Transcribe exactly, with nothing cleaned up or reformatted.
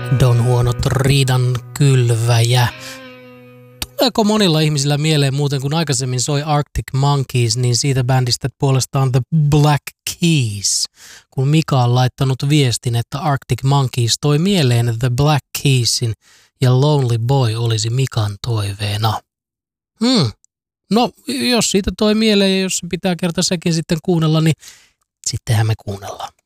Don huonot riidan kylväjä. Tuleeko monilla ihmisillä mieleen muuten, kun aikaisemmin soi Arctic Monkeys, niin siitä bändistä puolestaan The Black Keys. Kun Mika on laittanut viestin, että Arctic Monkeys toi mieleen The Black Keysin ja Lonely Boy olisi Mikan toiveena. Hmm. No, jos siitä toi mieleen ja jos se pitää kerta sekin sitten kuunnella, niin sittenhän me kuunnellaan.